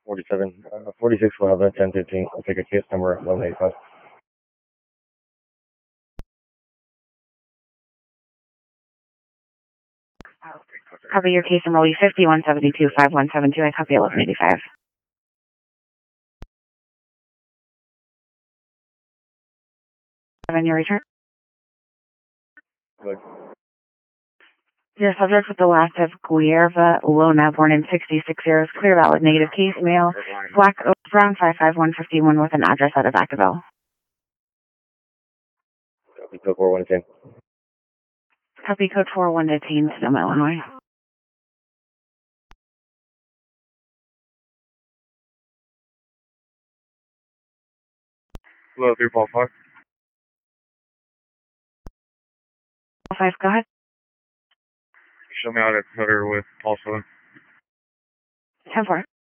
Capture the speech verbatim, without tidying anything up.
forty-seven, uh, forty-six will have a ten fifteen. I'll take a case number eleven eighty-five. Copy your case number fifty-one seventy-two five one seven two. I copy eleven eighty-five. On your return. Good. Your subject with the last of Guerva Lona, born in sixty-six years, clear valid negative case, male, black, brown five five one five one with an address out of Vacaville. Copy code four one ten. Copy code four one ten, Sonoma, Illinois. Hello, three four five. Five, go ahead. Show me out at Cutter with Paul seven. ten four.